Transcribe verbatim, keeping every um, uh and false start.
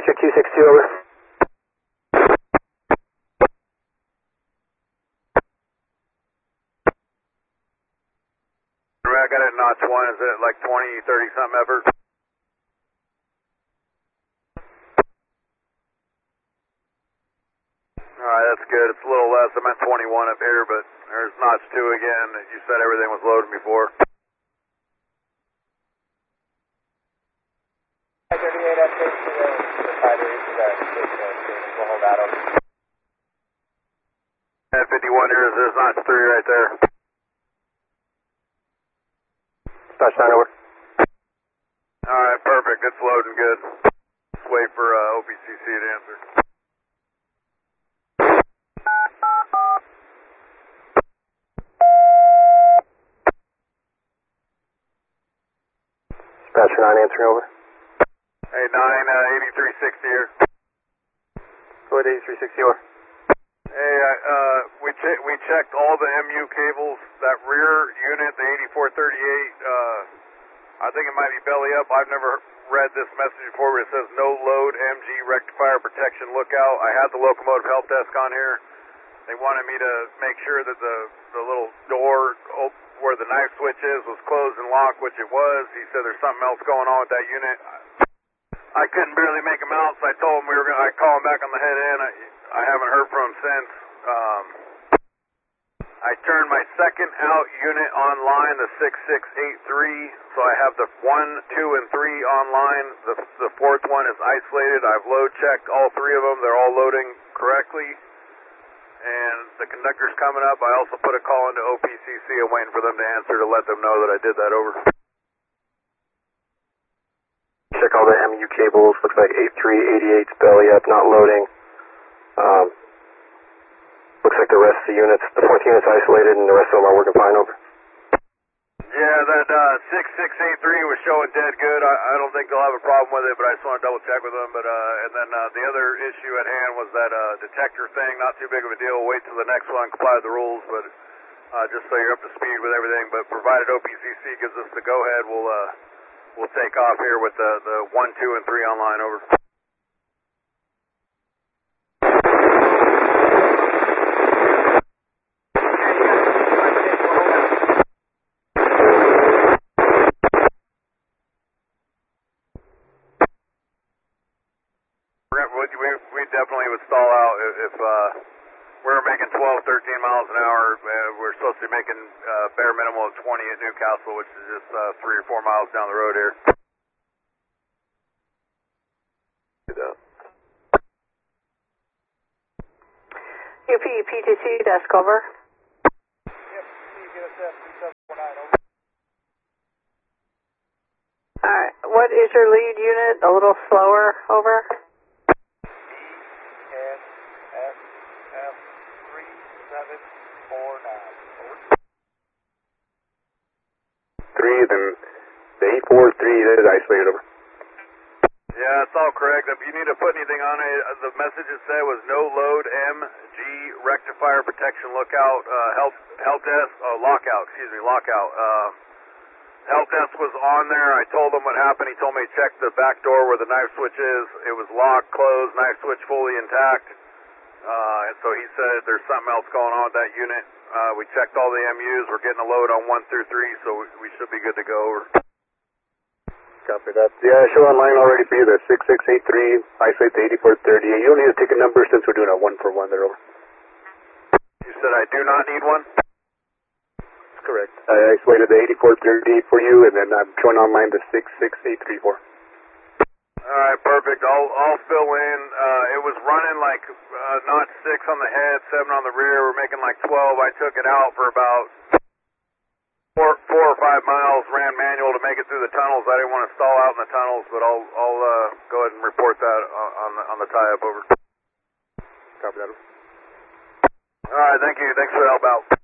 Dispatcher Q six two, over. I got it at notch one. Is it like twenty, thirty something ever? Alright, that's good. It's a little less. I'm at twenty-one up here, but there's notch two again. You said everything was loading before. thirty-eight updates to the, the battery to the station. We'll hold that over. At fifty-one here, there's notch three right there. Dispatch nine, over. Alright, perfect. It's loading good. Let's wait for uh, O P C C to answer. Dispatcher nine answering, over. Hey, nine, uh, eighty-three sixty here. Go ahead, eighty-three sixty, over. Hey, uh, we, che we checked all the M U cables. That rear unit, the eighty-four thirty-eight, uh, I think it might be belly up. I've never read this message before, but it says no load M G rectifier protection lookout. I had the locomotive help desk on here. They wanted me to make sure that the, the little door where the knife switch is was closed and locked, which it was. He said there's something else going on with that unit. I couldn't barely make him out, so I told him we were going to, I'd call him back on the head end. I, I haven't heard from him since. Um, I turned my second out unit online, the six six eight three, so I have the one, two, and three online. The, the fourth one is isolated. I've load checked all three of them. They're all loading correctly. And the conductor's coming up. I also put a call into O P C C. I'm waiting for them to answer to let them know that I did that, over. Check all the M U cables. Looks like eighty-three eighty-eight's belly up, not loading. Um, looks like the rest of the units, the fourth unit's isolated, and the rest of them are working fine, over. Yeah, that uh, six six eight three was showing dead good. I, I don't think they'll have a problem with it, but I just want to double check with them. But uh, and then uh, the other issue at hand was that uh, detector thing. Not too big of a deal. Wait till the next one, comply with the rules, but uh, just so you're up to speed with everything. But provided O P C C gives us the go ahead, we'll uh, we'll take off here with the the one, two, and three online, over. We, we definitely would stall out if, if uh, we were making twelve, thirteen miles an hour. Uh, we're supposed to be making uh, bare minimum of twenty at Newcastle, which is just uh, three or four miles down the road here. U P P T C, desk, over. Yep, P S F three seven four nine, over. Alright, what is your lead unit? A little slower, over. Three, then the eight four three is isolated, over. Yeah, it's all correct. If you need to put anything on it, the message it said was no load M G rectifier protection lookout, uh, help, help desk, oh, lockout, excuse me, lockout. Uh, help desk was on there. I told him what happened. He told me to check the back door where the knife switch is. It was locked, closed, knife switch fully intact. Uh, and so he said there's something else going on with that unit. Uh, we checked all the M Us. We're getting a load on one through three, so we, we should be good to go, over. Copy that. Yeah, I show online already for you, the six six eight three, isolate the eighty-four thirty-eight. You don't need to take a number since we're doing a one for one there, over. You said I do not need one? That's correct. I isolated the eighty-four thirty-eight for you, and then I'm showing online the six six eight three four. Alright, perfect. I'll, I'll fill in. Uh, it was running like uh, not six on the head, seven on the rear. We're making like twelve. I took it out for about four, four or five miles, ran manual to make it through the tunnels. I didn't want to stall out in the tunnels, but I'll, I'll uh, go ahead and report that on, on the, on the tie-up, over. Copy that. Alright, thank you. Thanks for the help out.